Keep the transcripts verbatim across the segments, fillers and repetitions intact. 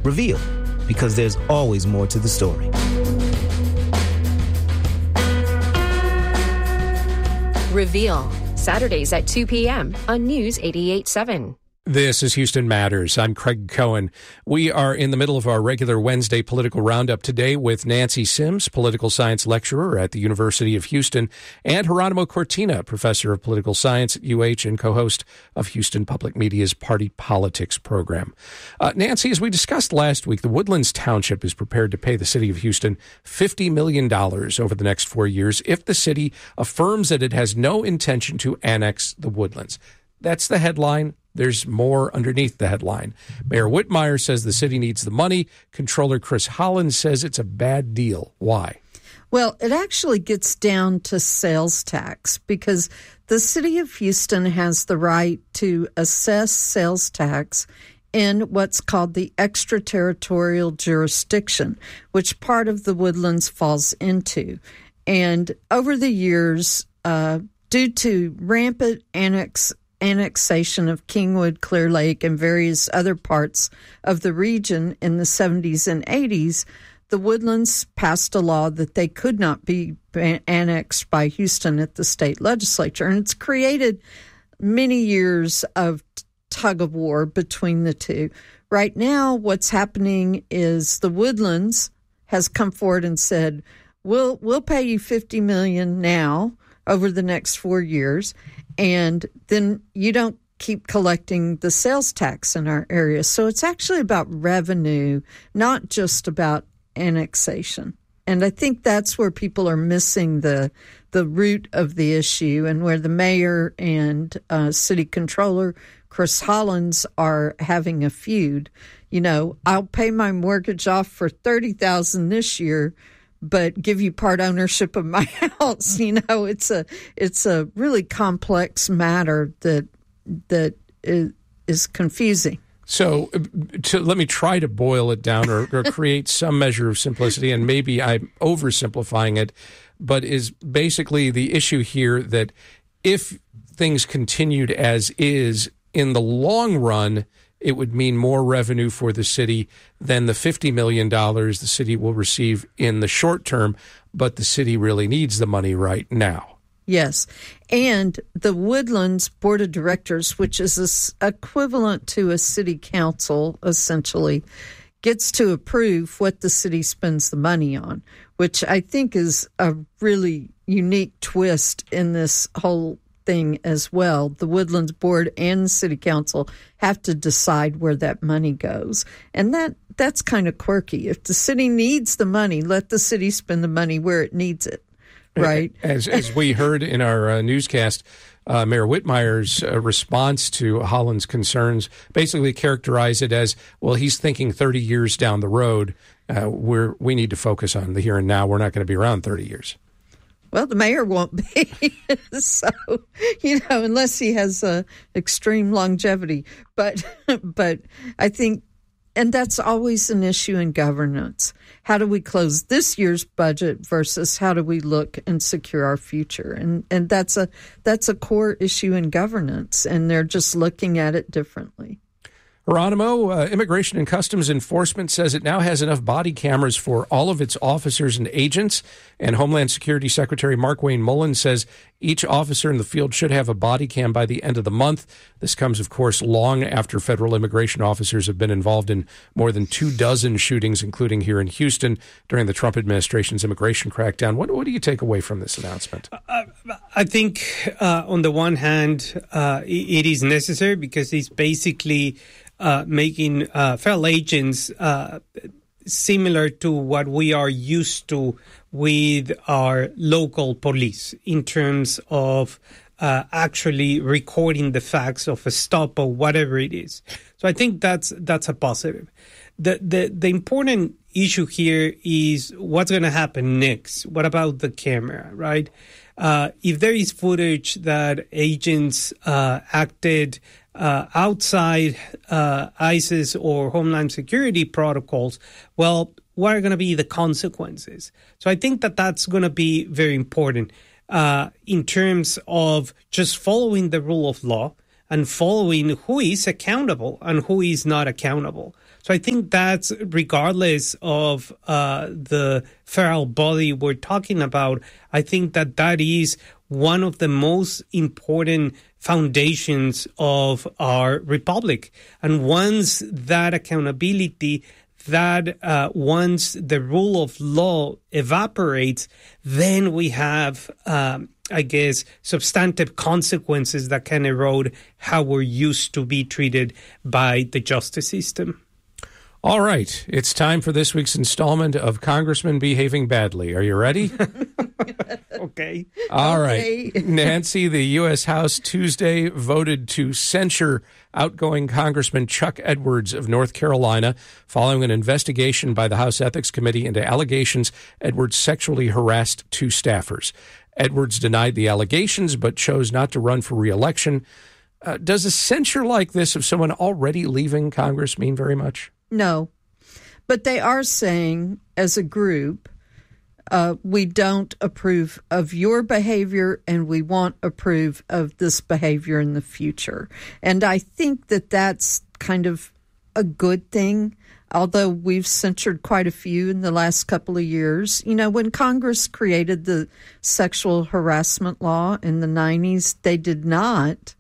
Reveal, because there's always more to the story. Reveal, Saturdays at two p.m. on News eighty-eight point seven. This is Houston Matters. I'm Craig Cohen. We are in the middle of our regular Wednesday political roundup today with Nancy Sims, political science lecturer at the University of Houston, and Geronimo Cortina, professor of political science at U H and co-host of Houston Public Media's Party Politics program. Uh, Nancy, as we discussed last week, the Woodlands Township is prepared to pay the city of Houston fifty million dollars over the next four years if the city affirms that it has no intention to annex the Woodlands. That's the headline. There's more underneath the headline. Mayor Whitmire says the city needs the money. Controller Chris Hollins says it's a bad deal. Why? Well, it actually gets down to sales tax because the city of Houston has the right to assess sales tax in what's called the extraterritorial jurisdiction, which part of the Woodlands falls into. And over the years, uh, due to rampant annex annexation of Kingwood, Clear Lake, and various other parts of the region in the seventies and eighties, the Woodlands passed a law that they could not be annexed by Houston at the state legislature. And it's created many years of tug of war between the two. Right now, what's happening is the Woodlands has come forward and said, we'll, we'll pay you fifty million dollars now over the next four years. And then you don't keep collecting the sales tax in our area. So it's actually about revenue, not just about annexation. And I think that's where people are missing the the root of the issue and where the mayor and uh, city controller, Chris Hollins, are having a feud. You know, I'll pay my mortgage off for thirty thousand dollars this year, but give you part ownership of my house. You know, it's a it's a really complex matter that that is, is confusing. So to, let me try to boil it down or, or create some measure of simplicity, and maybe I'm oversimplifying it, but is basically the issue here that if things continued as is in the long run, it would mean more revenue for the city than the fifty million dollars the city will receive in the short term, but the city really needs the money right now. Yes, and the Woodlands Board of Directors, which is a, equivalent to a city council, essentially, gets to approve what the city spends the money on, which I think is a really unique twist in this whole thing as well. The Woodlands Board and the City Council have to decide where that money goes. And that that's kind of quirky. If the city needs the money, let the city spend the money where it needs it, right? As as we heard in our uh, newscast, uh, Mayor Whitmire's uh, response to Hollins' concerns basically characterized it as, well, he's thinking thirty years down the road. Uh, we're, we need to focus on the here and now. We're not going to be around thirty years. Well, the mayor won't be, so, you know, unless he has uh, extreme longevity. But, but I think, and that's always an issue in governance. How do we close this year's budget versus how do we look and secure our future? And and that's a that's a core issue in governance, and they're just looking at it differently. Geronimo, uh, Immigration and Customs Enforcement says it now has enough body cameras for all of its officers and agents. And Homeland Security Secretary Markwayne Mullin says each officer in the field should have a body cam by the end of the month. This comes, of course, long after federal immigration officers have been involved in more than two dozen shootings, including here in Houston during the Trump administration's immigration crackdown. What, what do you take away from this announcement? Uh, I think, uh, on the one hand, uh, it is necessary because it's basically Uh, making uh, federal agents uh, similar to what we are used to with our local police in terms of uh, actually recording the facts of a stop or whatever it is. So I think that's that's a positive. The the, the important issue here is what's going to happen next. What about the camera, right? Uh, if there is footage that agents uh, acted Uh, outside uh, ISIS or Homeland Security protocols, well, what are going to be the consequences? So I think that that's going to be very important uh, in terms of just following the rule of law and following who is accountable and who is not accountable. So I think that's regardless of uh, the federal body we're talking about, I think that that is one of the most important foundations of our republic. And once that accountability, that uh, once the rule of law evaporates, then we have, um, I guess, substantive consequences that can erode how we're used to be treated by the justice system. All right. It's time for this week's installment of Congressman Behaving Badly. Are you ready? Okay. All Okay. right. Nancy, the U S House Tuesday voted to censure outgoing Congressman Chuck Edwards of North Carolina following an investigation by the House Ethics Committee into allegations Edwards sexually harassed two staffers. Edwards denied the allegations but chose not to run for re-election. Uh, does a censure like this of someone already leaving Congress mean very much? No, but they are saying as a group, uh, we don't approve of your behavior and we won't approve of this behavior in the future. And I think that that's kind of a good thing, although we've censured quite a few in the last couple of years. You know, when Congress created the sexual harassment law in the nineties, they did not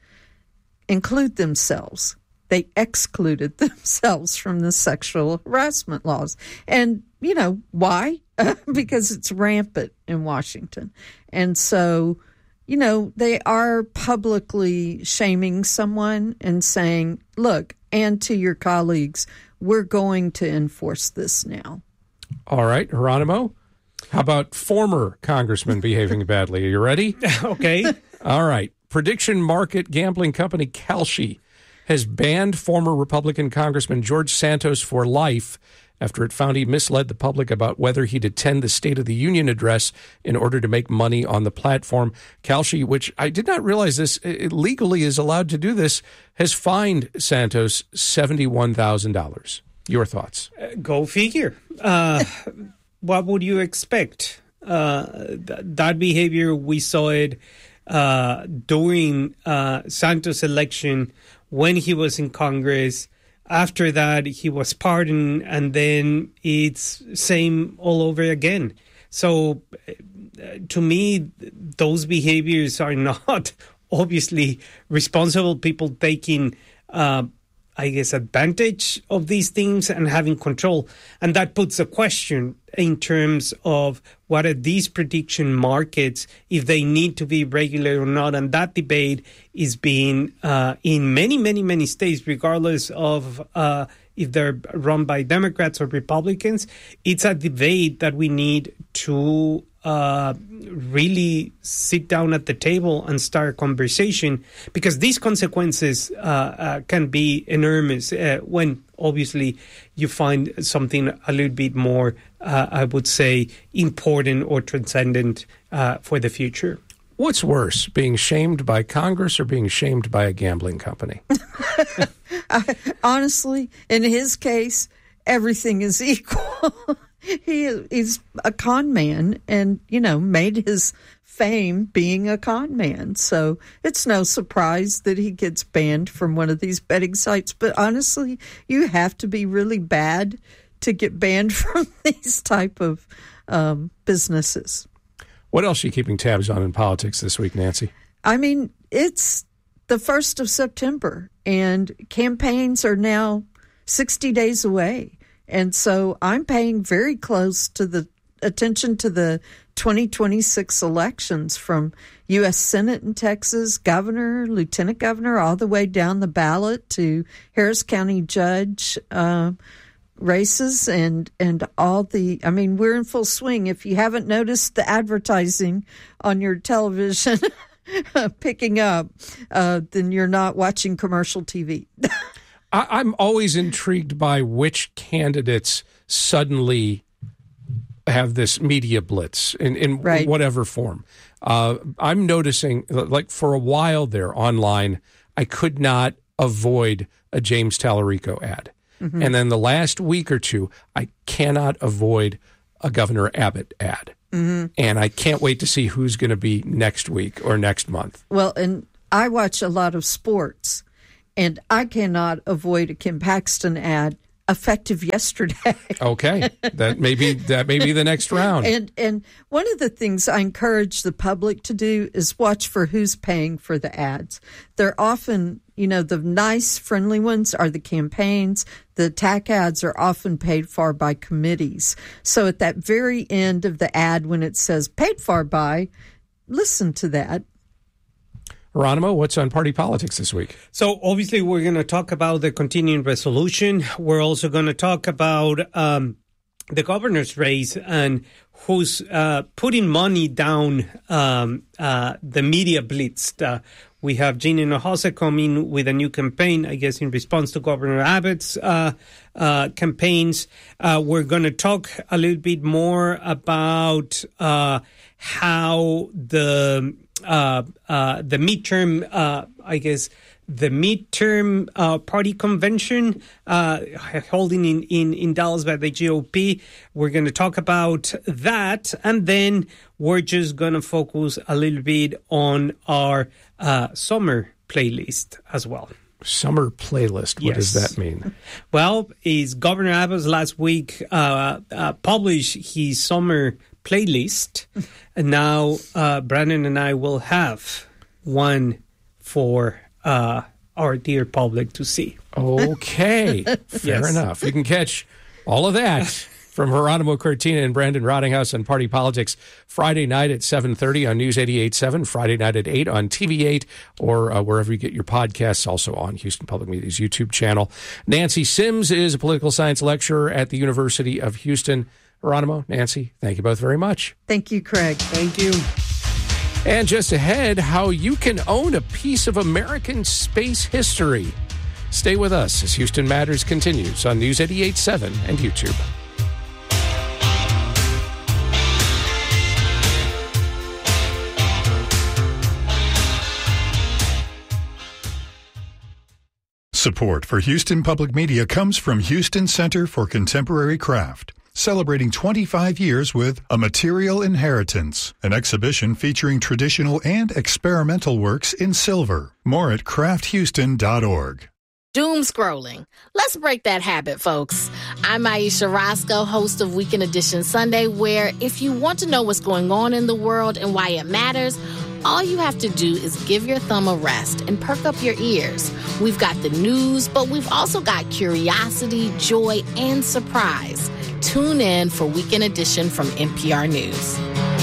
include themselves. They excluded themselves from the sexual harassment laws. And, you know, why? Because it's rampant in Washington. And so, you know, they are publicly shaming someone and saying, look, and to your colleagues, we're going to enforce this now. All right, Geronimo, how about former congressman behaving badly? Are you ready? Okay. All right. Prediction market gambling company Kalshi has banned former Republican Congressman George Santos for life after it found he misled the public about whether he'd attend the State of the Union address in order to make money on the platform. Kalshi, which I did not realize this, it legally is allowed to do this, has fined Santos seventy-one thousand dollars. Your thoughts? Uh, go figure. Uh, what would you expect? Uh, th- that behavior, we saw it uh, during uh, Santos' election when he was in Congress. After that, he was pardoned, and then it's same all over again. So uh, to me, those behaviors are not obviously responsible people taking, uh, I guess, advantage of these things and having control. And that puts a question in terms of what are these prediction markets, if they need to be regulated or not. And that debate is being uh, in many, many, many states, regardless of uh, if they're run by Democrats or Republicans. It's a debate that we need to uh, really sit down at the table and start a conversation, because these consequences uh, uh, can be enormous uh, when obviously you find something a little bit more, uh, I would say, important or transcendent uh, for the future. What's worse, being shamed by Congress or being shamed by a gambling company? I, honestly, in his case, everything is equal. he is a con man and, you know, made his fame being a con man. So it's no surprise that he gets banned from one of these betting sites. But honestly, you have to be really bad to get banned from these type of um, businesses. What else are you keeping tabs on in politics this week, Nancy? I mean, it's the first of September, and campaigns are now sixty days away. And so I'm paying very close to the attention to the twenty twenty-six elections, from U S Senate in Texas, governor, lieutenant governor, all the way down the ballot to Harris County judge uh, races and, and all the, I mean, we're in full swing. If you haven't noticed the advertising on your television picking up, uh, then you're not watching commercial T V. I, I'm always intrigued by which candidates suddenly have this media blitz in, in Right. whatever form. Uh, I'm noticing, like for a while there online, I could not avoid a James Tallarico ad. Mm-hmm. And then the last week or two, I cannot avoid a Governor Abbott ad. Mm-hmm. And I can't wait to see who's going to be next week or next month. Well, and I watch a lot of sports, and I cannot avoid a Kim Paxton ad. Effective yesterday. Okay, that may be that may be the next round. And and one of the things I encourage the public to do is watch for who's paying for the ads. They're often, you know, the nice, friendly ones are the campaigns. The T A C ads are often paid for by committees. So at that very end of the ad, when it says paid for by, listen to that. Geronimo, what's on party politics this week? So obviously we're going to talk about the continuing resolution. We're also going to talk about um, the governor's race and who's uh, putting money down um, uh, the media blitz. Uh, we have Gina Hinojosa coming with a new campaign, I guess, in response to Governor Abbott's uh, uh, campaigns. Uh, we're going to talk a little bit more about uh, how the Uh, uh, the midterm, uh, I guess, the midterm uh, party convention uh, holding in, in, in Dallas by the G O P. We're going to talk about that. And then we're just going to focus a little bit on our uh, summer playlist as well. Summer playlist. What yes. does that mean? Well, is Governor Abbott last week uh, uh, published his summer playlist, and now uh, Brandon and I will have one for uh, our dear public to see. Okay, fair yes. enough. You can catch all of that from Geronimo Cortina and Brandon Rottinghouse on Party Politics Friday night at seven thirty on News eighty-eight point seven, Friday night at eight on T V eight, or uh, wherever you get your podcasts, also on Houston Public Media's YouTube channel. Nancy Sims is a political science lecturer at the University of Houston. Geronimo, Nancy, thank you both very much. Thank you, Craig. Thank you. And just ahead, how you can own a piece of American space history. Stay with us as Houston Matters continues on News eighty-eight point seven and YouTube. Support for Houston Public Media comes from Houston Center for Contemporary Craft, celebrating twenty-five years with A Material Inheritance, an exhibition featuring traditional and experimental works in silver. More at craft houston dot org. Doom scrolling. Let's break that habit, folks. I'm Aisha Roscoe, host of Weekend Edition Sunday, where if you want to know what's going on in the world and why it matters, all you have to do is give your thumb a rest and perk up your ears. We've got the news, but we've also got curiosity, joy, and surprise. Tune in for Weekend Edition from N P R News.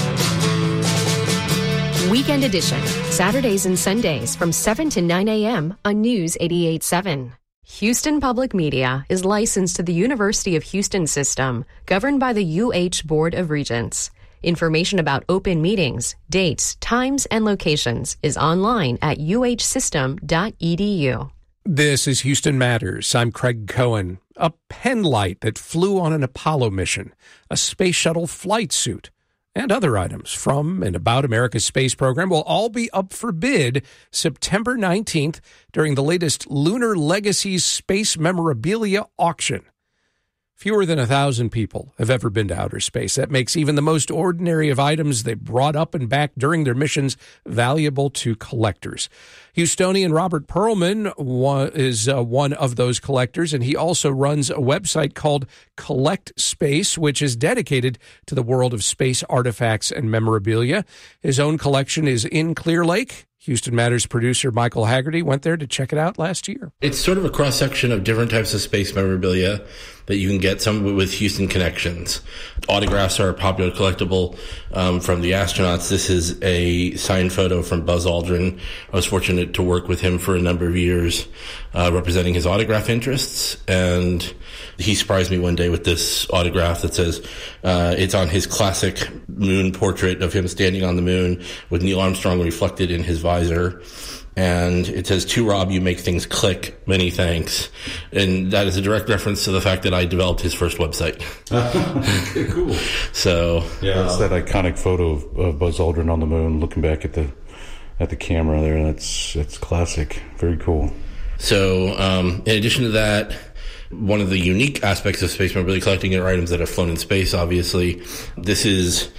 Weekend Edition, Saturdays and Sundays from seven to nine a.m. on News eighty-eight point seven. Houston Public Media is licensed to the University of Houston system, governed by the U H Board of Regents. Information about open meetings, dates, times, and locations is online at u h system dot e d u. This is Houston Matters. I'm Craig Cohen. A pen light that flew on an Apollo mission, a space shuttle flight suit, and other items from and about America's space program will all be up for bid September nineteenth during the latest Lunar Legacies Space Memorabilia Auction. Fewer than a thousand people have ever been to outer space. That makes even the most ordinary of items they brought up and back during their missions valuable to collectors. Houstonian Robert Perlman is uh, one of those collectors, and he also runs a website called Collect Space, which is dedicated to the world of space artifacts and memorabilia. His own collection is in Clear Lake. Houston Matters producer Michael Haggerty went there to check it out last year. It's sort of a cross-section of different types of space memorabilia that you can get, some with Houston connections. Autographs are a popular collectible um, from the astronauts. This is a signed photo from Buzz Aldrin. I was fortunate to work with him for a number of years uh, representing his autograph interests, and he surprised me one day with this autograph that says uh, it's on his classic moon portrait of him standing on the moon with Neil Armstrong reflected in his visor. And it says, "To Rob, you make things click. Many thanks." And that is a direct reference to the fact that I developed his first website. Okay, cool. So yeah, it's uh, that iconic photo of, of Buzz Aldrin on the moon, looking back at the at the camera there. That's that's classic. Very cool. So um, in addition to that, one of the unique aspects of space memorabilia collecting are items that have flown in space. Obviously, this is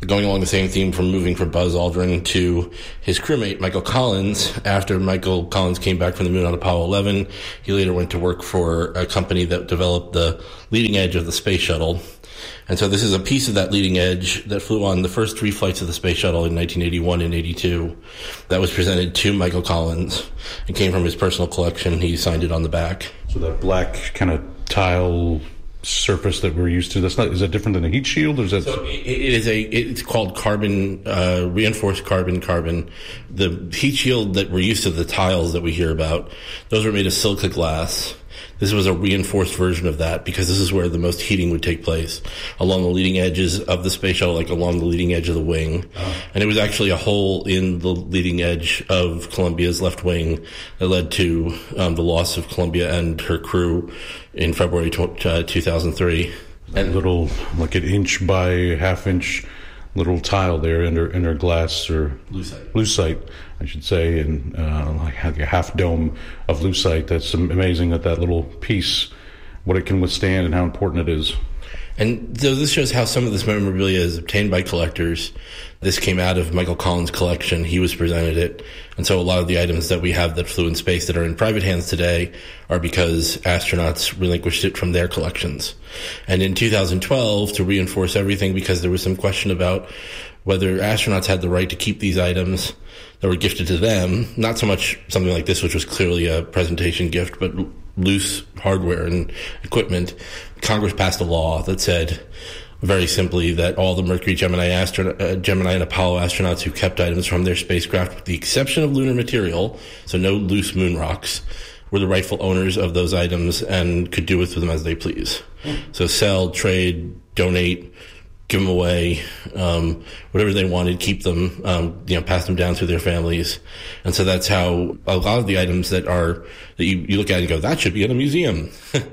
going along the same theme from moving from Buzz Aldrin to his crewmate, Michael Collins. After Michael Collins came back from the moon on Apollo eleven, he later went to work for a company that developed the leading edge of the space shuttle. And so this is a piece of that leading edge that flew on the first three flights of the space shuttle in nineteen eighty-one and eighty-two. That was presented to Michael Collins. It came from his personal collection. He signed it on the back. So that black kind of tile surface that we're used to, that's not, is that different than a heat shield, or is that? So it, it is a, it's called carbon, uh, reinforced carbon carbon. The heat shield that we're used to, the tiles that we hear about, those were made of silica glass. This was a reinforced version of that because this is where the most heating would take place, along the leading edges of the space shuttle, like along the leading edge of the wing. Oh. And it was actually a hole in the leading edge of Columbia's left wing that led to um, the loss of Columbia and her crew in February two thousand three. And a little, like an inch by half inch little tile there in her, in her glass, or lucite. lucite, I should say, and uh, like a half dome of lucite. That's amazing that that little piece, what it can withstand and how important it is. And so this shows how some of this memorabilia is obtained by collectors. This came out of Michael Collins' collection. He was presented it. And so a lot of the items that we have that flew in space that are in private hands today are because astronauts relinquished it from their collections. And in two thousand twelve, to reinforce everything, because there was some question about whether astronauts had the right to keep these items that were gifted to them, not so much something like this, which was clearly a presentation gift, but loose hardware and equipment, Congress passed a law that said, very simply, that all the Mercury, Gemini, astro- uh, Gemini and Apollo astronauts who kept items from their spacecraft, with the exception of lunar material, so no loose moon rocks, were the rightful owners of those items and could do with them as they please. Mm. So sell, trade, donate, give them away, um, whatever they wanted, keep them, um, you know, pass them down through their families. And so that's how a lot of the items that are, that you, you look at and go, that should be in a museum.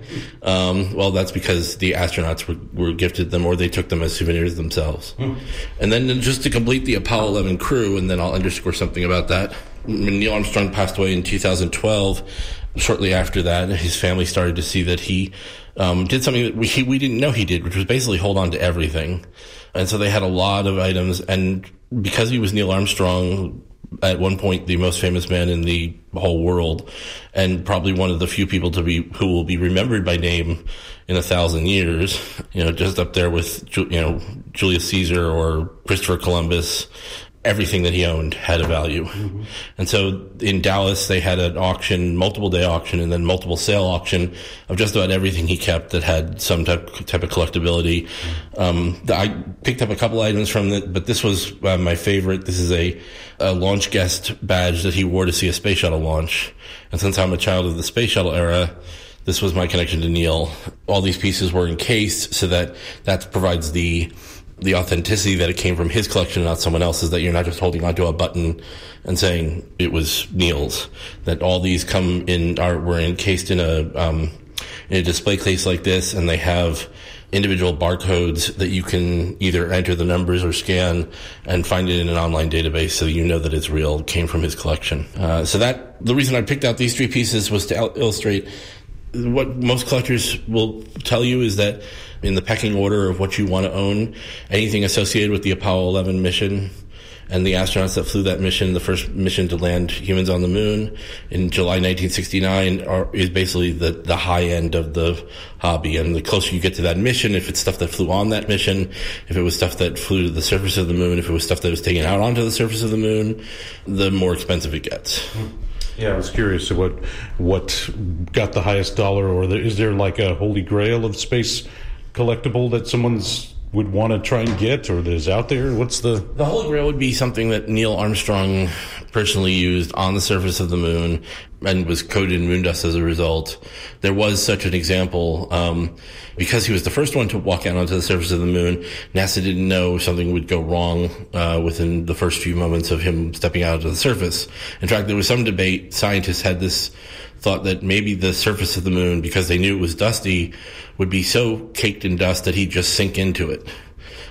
um, well, that's because the astronauts were, were gifted them, or they took them as souvenirs themselves. Hmm. And then just to complete the Apollo eleven crew, and then I'll underscore something about that. When Neil Armstrong passed away in two thousand twelve, shortly after that, his family started to see that he um, did something that we, he, we didn't know he did, which was basically hold on to everything. And so they had a lot of items, and because he was Neil Armstrong, at one point the most famous man in the whole world, and probably one of the few people to be who will be remembered by name in a thousand years, you know, just up there with, you know, Julius Caesar or Christopher Columbus. Everything that he owned had a value. Mm-hmm. And so in Dallas, they had an auction, multiple day auction, and then multiple sale auction of just about everything he kept that had some type, type of collectability. Mm-hmm. Um, the, I picked up a couple items from it, but this was uh, my favorite. This is a, a launch guest badge that he wore to see a space shuttle launch. And since I'm a child of the space shuttle era, this was my connection to Neil. All these pieces were encased so that that provides the the authenticity that it came from his collection, not someone else's, that you're not just holding onto a button and saying it was Neil's, that all these come in, are, were encased in a, um, in a display case like this, and they have individual barcodes that you can either enter the numbers or scan and find it in an online database, so you know that it's real, it came from his collection. Uh, so that, the reason I picked out these three pieces was to il- illustrate what most collectors will tell you is that in the pecking order of what you want to own, anything associated with the Apollo eleven mission and the astronauts that flew that mission, the first mission to land humans on the moon in July nineteen sixty-nine, are, is basically the, the high end of the hobby. And the closer you get to that mission, if it's stuff that flew on that mission, if it was stuff that flew to the surface of the moon, if it was stuff that was taken out onto the surface of the moon, the more expensive it gets. Yeah, I was curious what what got the highest dollar, or the, is there like a holy grail of space collectible that someone's would want to try and get, or that is out there? What's the... The Holy Grail would be something that Neil Armstrong personally used on the surface of the moon and was coated in moon dust as a result. There was such an example, um, because he was the first one to walk out onto the surface of the moon. NASA didn't know something would go wrong uh, within the first few moments of him stepping out to the surface. In fact, there was some debate. Scientists had this thought that maybe the surface of the moon, because they knew it was dusty, would be so caked in dust that he'd just sink into it.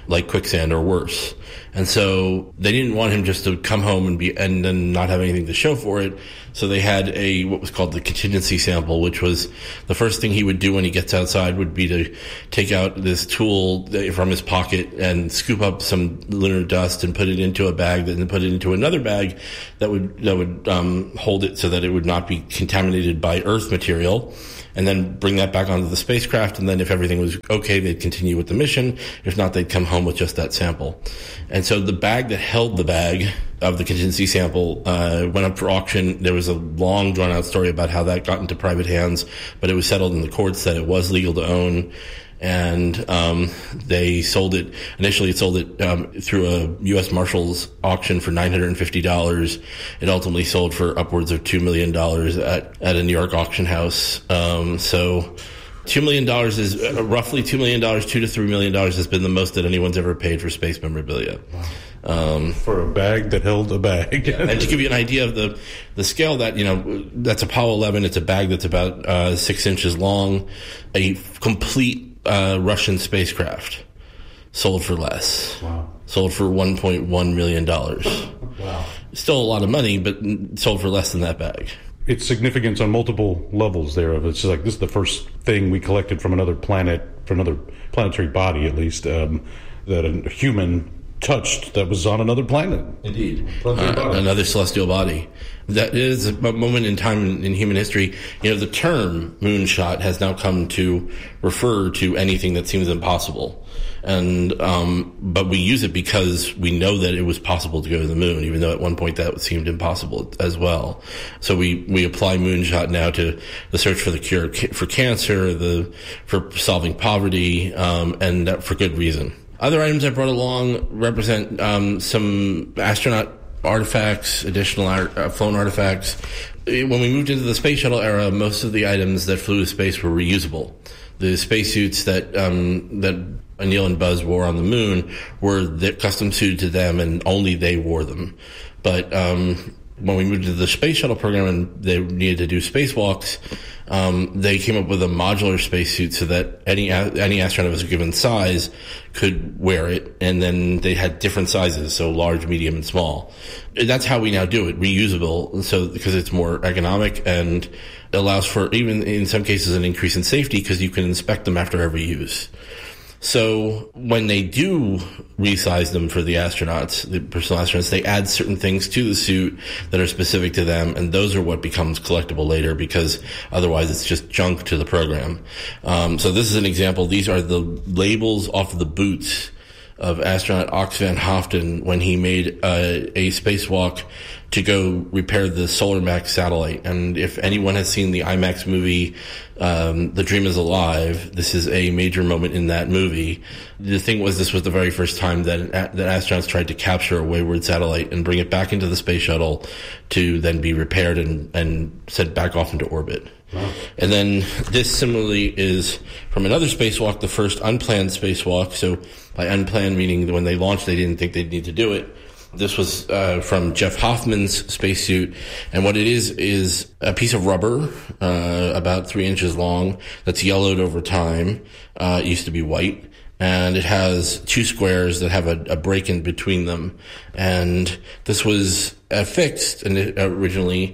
like quicksand or worse. And so they didn't want him just to come home and be and then not have anything to show for it. So they had a what was called the contingency sample, which was the first thing he would do when he gets outside would be to take out this tool from his pocket and scoop up some lunar dust and put it into a bag, and then put it into another bag that would that would um, hold it so that it would not be contaminated by Earth material. And then bring that back onto the spacecraft, and then if everything was okay, they'd continue with the mission. If not, they'd come home with just that sample. And so the bag that held the bag of the contingency sample uh, went up for auction. There was a long, drawn-out story about how that got into private hands, but it was settled in the courts that it was legal to own. And um, they sold it, initially it sold it um, through a U S Marshals auction for nine hundred fifty dollars. It ultimately sold for upwards of two million dollars at, at a New York auction house. Um, so two million dollars is uh, roughly two million dollars, two to three million dollars has been the most that anyone's ever paid for space memorabilia. Um, for a bag that held a bag. And to give you an idea of the, the scale, that, you know, that's Apollo eleven. It's a bag that's about uh, six inches long, a complete Uh, Russian spacecraft sold for less. Wow. Sold for one point one million dollars. Wow. Still a lot of money, but sold for less than that bag. It's significance on multiple levels there. Of It's like this is the first thing we collected from another planet, from another planetary body at least, um, that a human touched that was on another planet. Indeed. Uh, another celestial body. That is a moment in time in, in human history. You know, the term moonshot has now come to refer to anything that seems impossible. And, um, but we use it because we know that it was possible to go to the moon, even though at one point that seemed impossible as well. So we, we apply moonshot now to the search for the cure for cancer, the, for solving poverty, um, and that for good reason. Other items I brought along represent um, some astronaut artifacts, additional art, uh, flown artifacts. When we moved into the space shuttle era, most of the items that flew to space were reusable. The spacesuits that um, that Neil and Buzz wore on the moon were custom suited to them, and only they wore them. But um, when we moved to the space shuttle program and they needed to do spacewalks, um, they came up with a modular spacesuit so that any any astronaut of a given size could wear it, and then they had different sizes, so large, medium, and small. That's how we now do it, reusable, so because it's more economic and allows for, even in some cases, an increase in safety because you can inspect them after every use. So when they do resize them for the astronauts, the personal astronauts, they add certain things to the suit that are specific to them, and those are what becomes collectible later because otherwise it's just junk to the program. Um, so this is an example. These are the labels off of the boots of astronaut Ox Van Hoften when he made uh, a spacewalk to go repair the SolarMax satellite. And if anyone has seen the IMAX movie, um, The Dream is Alive, this is a major moment in that movie. The thing was, this was the very first time that, that astronauts tried to capture a wayward satellite and bring it back into the space shuttle to then be repaired and, and sent back off into orbit. Wow. And then this similarly is from another spacewalk, the first unplanned spacewalk. So by unplanned, meaning that when they launched, they didn't think they'd need to do it. This was uh, from Jeff Hoffman's spacesuit, and what it is is a piece of rubber uh, about three inches long that's yellowed over time. Uh, it used to be white, and it has two squares that have a, a break in between them. And this was affixed originally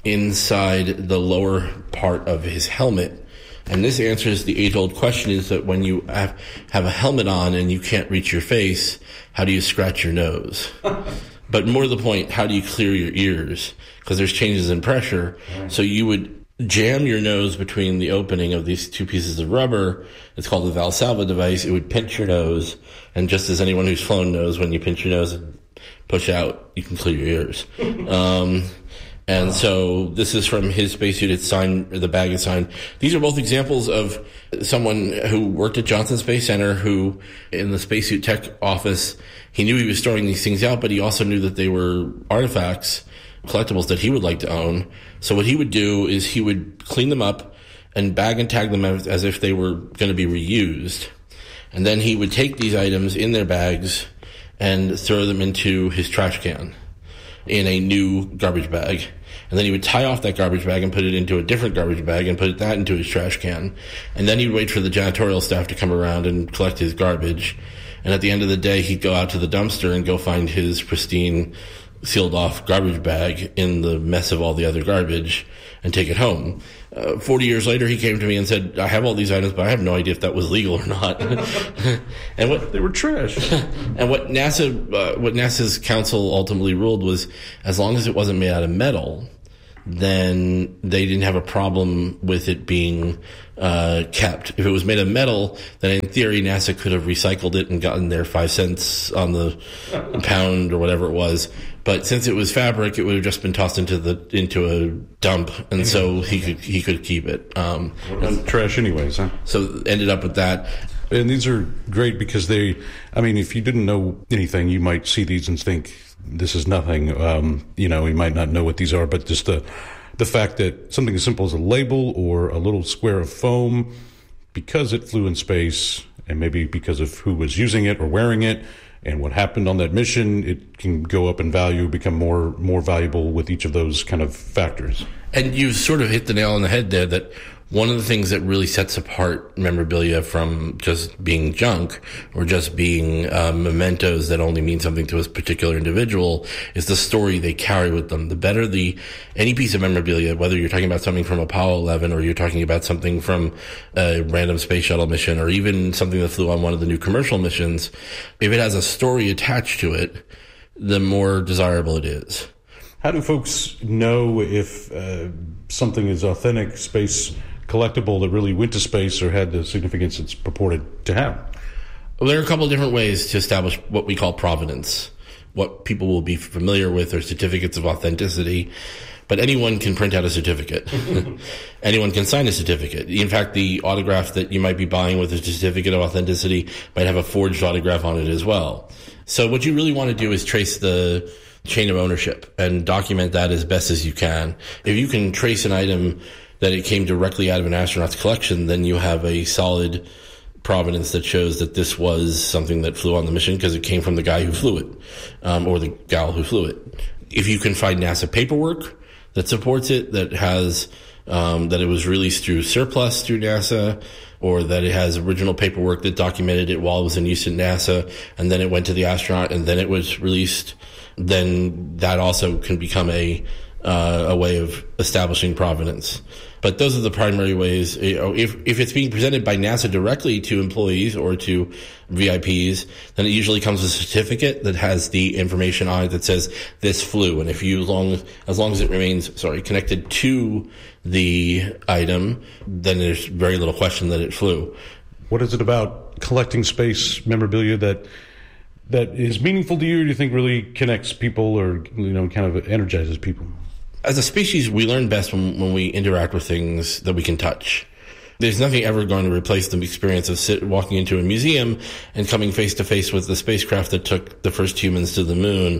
inside the lower part of his helmet. And this answers the age-old question, is that when you have, have a helmet on and you can't reach your face, how do you scratch your nose? But more to the point, how do you clear your ears? Because there's changes in pressure. Right. So you would jam your nose between the opening of these two pieces of rubber. It's called the Valsalva device. It would pinch your nose. And just as anyone who's flown knows, when you pinch your nose and push out, you can clear your ears. um, And so this is from his spacesuit. It's signed, the bag is signed. These are both examples of someone who worked at Johnson Space Center who, in the spacesuit tech office, he knew he was storing these things out, but he also knew that they were artifacts, collectibles that he would like to own. So what he would do is he would clean them up and bag and tag them as, as if they were going to be reused. And then he would take these items in their bags and throw them into his trash can in a new garbage bag. And then he would tie off that garbage bag and put it into a different garbage bag and put that into his trash can. And then he'd wait for the janitorial staff to come around and collect his garbage. And at the end of the day, he'd go out to the dumpster and go find his pristine, sealed off garbage bag in the mess of all the other garbage and take it home. Uh, forty years later, he came to me and said, I have all these items, but I have no idea if that was legal or not. And what they were trash. And what NASA, uh, what NASA's council ultimately ruled was, as long as it wasn't made out of metal, then they didn't have a problem with it being uh, kept. If it was made of metal, then in theory NASA could have recycled it and gotten their five cents on the pound or whatever it was. But since it was fabric, it would have just been tossed into the into a dump, and so he could he could keep it. Um, and trash, anyways, huh? So ended up with that. And these are great because they, I mean, if you didn't know anything, you might see these and think this is nothing. Um, you know, you might not know what these are, but just the the fact that something as simple as a label or a little square of foam, because it flew in space, and maybe because of who was using it or wearing it, and what happened on that mission, it can go up in value, become more more valuable with each of those kind of factors. And you sort of hit the nail on the head there, that one of the things that really sets apart memorabilia from just being junk or just being uh, mementos that only mean something to a particular individual is the story they carry with them. The better the any piece of memorabilia, whether you're talking about something from Apollo eleven or you're talking about something from a random space shuttle mission or even something that flew on one of the new commercial missions, if it has a story attached to it, the more desirable it is. How do folks know if uh, something is authentic space collectible that really went to space or had the significance it's purported to have? Well, there are a couple of different ways to establish what we call provenance, what people will be familiar with are certificates of authenticity, but anyone can print out a certificate. Anyone can sign a certificate. In fact, the autograph that you might be buying with a certificate of authenticity might have a forged autograph on it as well. So what you really want to do is trace the chain of ownership and document that as best as you can. If you can trace an item that it came directly out of an astronaut's collection, then you have a solid provenance that shows that this was something that flew on the mission because it came from the guy who flew it, um, or the gal who flew it. If you can find NASA paperwork that supports it, that has um, that it was released through surplus through NASA, or that it has original paperwork that documented it while it was in use at NASA, and then it went to the astronaut, and then it was released, then that also can become a uh, a way of establishing provenance. But those are the primary ways. You know, if if it's being presented by NASA directly to employees or to V I Ps, then it usually comes with a certificate that has the information on it that says this flew. And if you long as long as it remains sorry connected to the item, then there's very little question that it flew. What is it about collecting space memorabilia that that is meaningful to you, or do you think really connects people, or you know, kind of energizes people? As a species, we learn best when, when we interact with things that we can touch. There's nothing ever going to replace the experience of sit, walking into a museum and coming face to face with the spacecraft that took the first humans to the moon,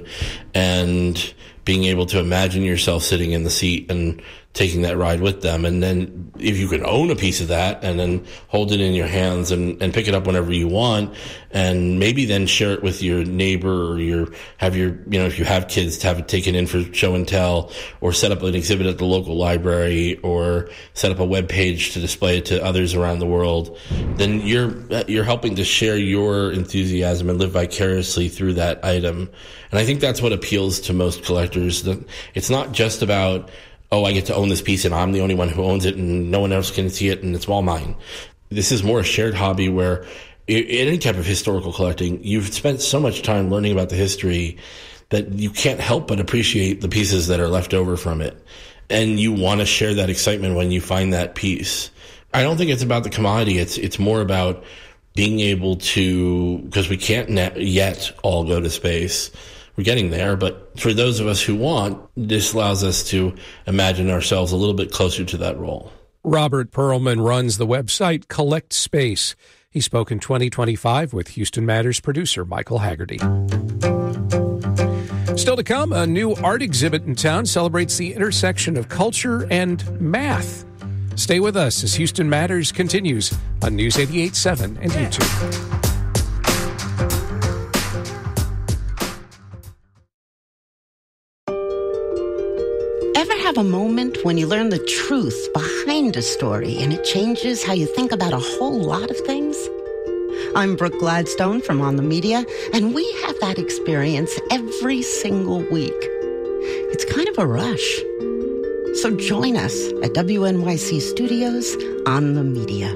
and being able to imagine yourself sitting in the seat and taking that ride with them. And then if you can own a piece of that and then hold it in your hands and, and pick it up whenever you want, and maybe then share it with your neighbor, or your, have your, you know, if you have kids, to have it taken in for show and tell, or set up an exhibit at the local library, or set up a web page to display it to others around the world, then you're, you're helping to share your enthusiasm and live vicariously through that item. And I think that's what appeals to most collectors. It's not just about, oh, I get to own this piece and I'm the only one who owns it and no one else can see it and it's all mine. This is more a shared hobby where in any type of historical collecting, you've spent so much time learning about the history that you can't help but appreciate the pieces that are left over from it. And you want to share that excitement when you find that piece. I don't think it's about the commodity. It's, it's more about being able to, because we can't yet all go to space. We're getting there, but for those of us who want, this allows us to imagine ourselves a little bit closer to that role. Robert Perlman runs the website Collect Space. He spoke in twenty twenty-five with Houston Matters producer Michael Haggerty. Still to come, a new art exhibit in town celebrates the intersection of culture and math. Stay with us as Houston Matters continues on News eighty-eight point seven and YouTube. Have a moment when you learn the truth behind a story and it changes how you think about a whole lot of things? I'm Brooke Gladstone from On the Media, and we have that experience every single week. It's kind of a rush. So join us at W N Y C Studios On the Media.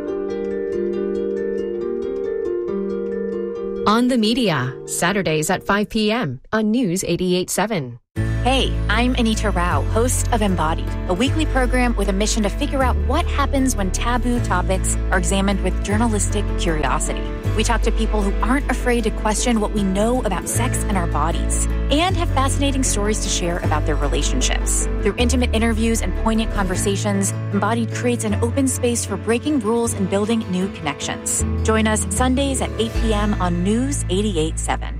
On the Media, Saturdays at five p.m. on News eighty-eight point seven. Hey, I'm Anita Rao, host of Embodied, a weekly program with a mission to figure out what happens when taboo topics are examined with journalistic curiosity. We talk to people who aren't afraid to question what we know about sex and our bodies, and have fascinating stories to share about their relationships. Through intimate interviews and poignant conversations, Embodied creates an open space for breaking rules and building new connections. Join us Sundays at eight p.m. on News eighty-eight point seven.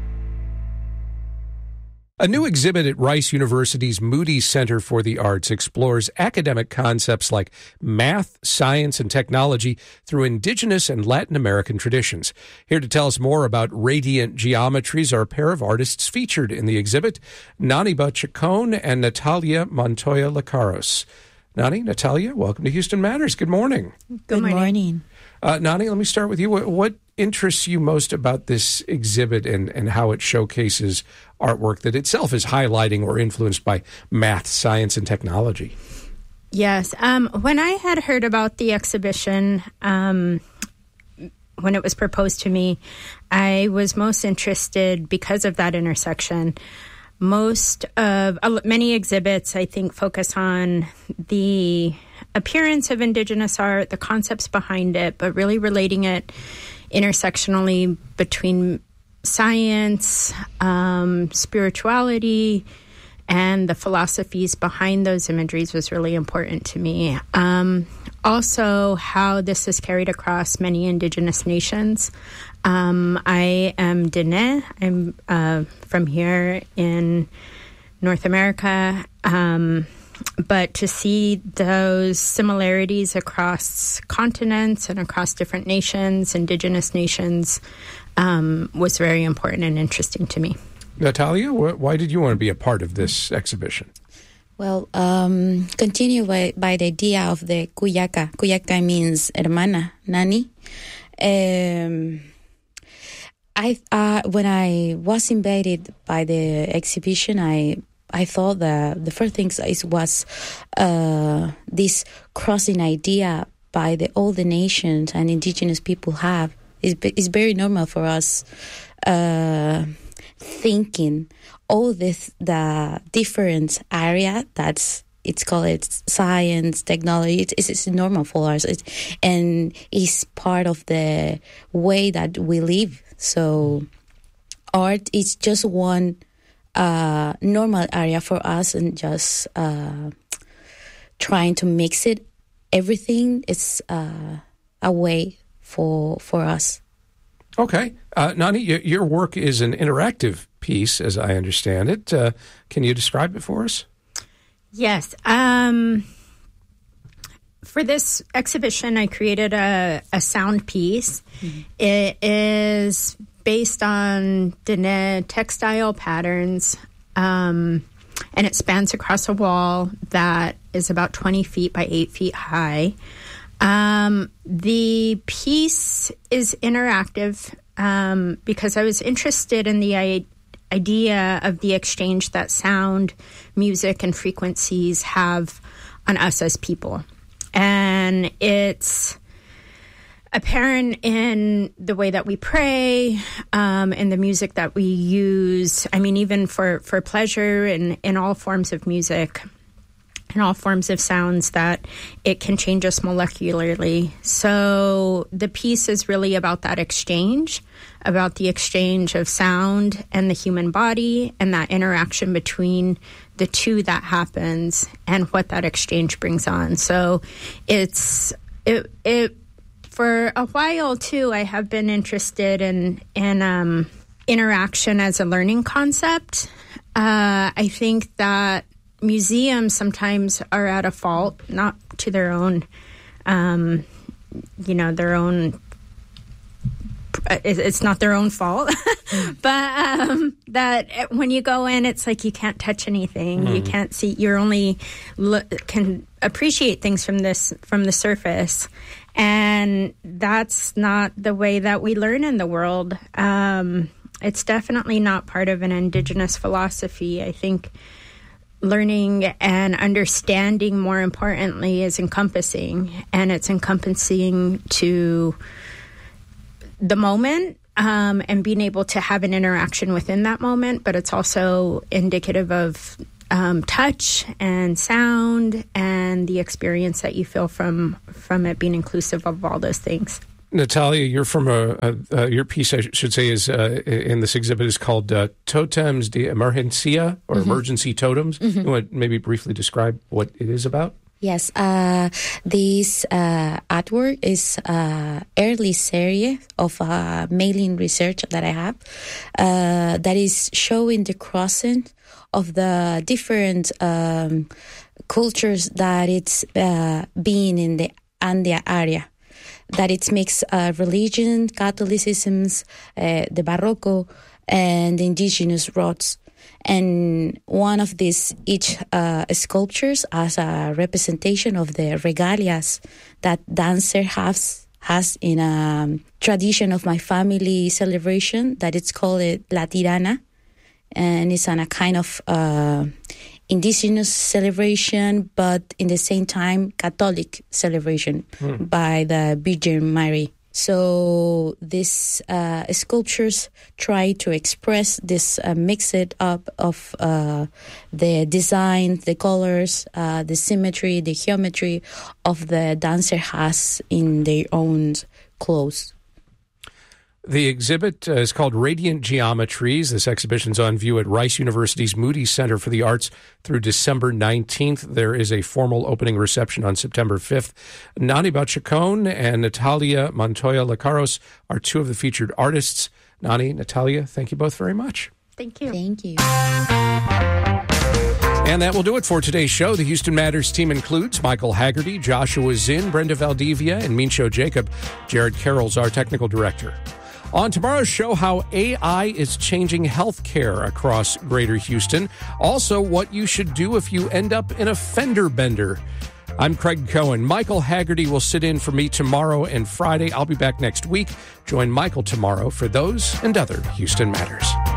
A new exhibit at Rice University's Moody Center for the Arts explores academic concepts like math, science, and technology through indigenous and Latin American traditions. Here to tell us more about radiant geometries are a pair of artists featured in the exhibit, Naniba Chacon and Natalia Montoya Lacaros. Nani, Natalia, welcome to Houston Matters. Good morning. Good morning. Good morning. Uh, Nani, let me start with you. What, what interests you most about this exhibit and, and how it showcases artwork that itself is highlighting or influenced by math, science, and technology? Yes. Um, when I had heard about the exhibition, um, when it was proposed to me, I was most interested because of that intersection. Most of, uh, many exhibits, I think, focus on the appearance of Indigenous art, the concepts behind it, but really relating it intersectionally between science, um, spirituality, and the philosophies behind those imageries was really important to me. Um, also, how this is carried across many Indigenous nations. Um, I am Dene. I'm uh, from here in North America. Um, but to see those similarities across continents and across different nations, Indigenous nations, um, was very important and interesting to me. Natalia, wh- why did you want to be a part of this exhibition? Well, um, continue by, by the idea of the Cuyacá. Cuyacá means hermana, nani. Um, I uh, when I was invited by the exhibition, I I thought that the first thing is, was uh, this crossing idea by the all the nations and indigenous people have. It's, it's very normal for us uh, thinking all this the different area that's it's called it science, technology. It's, it's normal for us, it's, and it's part of the way that we live. So art is just one uh, normal area for us, and just uh, trying to mix it. Everything is uh, a way for for us. Okay. Uh, Nani, your work is an interactive piece, as I understand it. Uh, can you describe it for us? Yes. Um, for this exhibition, I created a, a sound piece. Mm-hmm. It is based on Dene textile patterns, um, and it spans across a wall that is about twenty feet by eight feet high. Um, the piece is interactive um, because I was interested in the I- idea of the exchange that sound, music, and frequencies have on us as people. And it's apparent in the way that we pray, um, in the music that we use. I mean, even for, for pleasure and in all forms of music, in all forms of sounds, that it can change us molecularly. So the piece is really about that exchange, about the exchange of sound and the human body, and that interaction between the two that happens and what that exchange brings on. So it's it it for a while too, I have been interested in in um, interaction as a learning concept. Uh, I think that museums sometimes are at a fault, not to their own, um, you know, their own, it's not their own fault, but um, that when you go in, it's like you can't touch anything. Mm. You can't see, you're only, look, can appreciate things from this, from the surface. And that's not the way that we learn in the world. Um, it's definitely not part of an indigenous philosophy. I think learning and understanding, more importantly, is encompassing. And it's encompassing to the moment um, and being able to have an interaction within that moment. But it's also indicative of um, touch and sound and the experience that you feel from, from it being inclusive of all those things. Natalia, you're from a, a, a your piece, I should say, is uh, in this exhibit is called uh, Totems de Emergencia, or mm-hmm. Emergency Totems. Mm-hmm. You want to maybe briefly describe what it is about? Yes, uh, this uh, artwork is uh, early series of uh, mailing research that I have uh, that is showing the crossing of the different um, cultures that it's uh, being in the Andean area. That it makes uh, religion, Catholicisms, uh, the Barroco, and the indigenous roots. And one of these, each uh, sculptures as a representation of the regalias that dancer has, has in a tradition of my family celebration that it's called La Tirana. And it's on a kind of uh, indigenous celebration, but in the same time, Catholic celebration mm. by the Virgin Mary. So these uh, sculptures try to express this uh, mixed up of uh, the design, the colors, uh, the symmetry, the geometry of the dancer has in their own clothes. The exhibit uh, is called Radiant Geometries. This exhibition's on view at Rice University's Moody Center for the Arts through December nineteenth. There is a formal opening reception on September fifth. Nani Bachacon and Natalia Montoya Lecaros are two of the featured artists. Nani, Natalia, thank you both very much. Thank you. Thank you. And that will do it for today's show. The Houston Matters team includes Michael Haggerty, Joshua Zinn, Brenda Valdivia, and Mincho Jacob. Jared Carroll's our technical director. On tomorrow's show, how A I is changing healthcare across Greater Houston. Also, what you should do if you end up in a fender bender. I'm Craig Cohen. Michael Haggerty will sit in for me tomorrow and Friday. I'll be back next week. Join Michael tomorrow for those and other Houston Matters.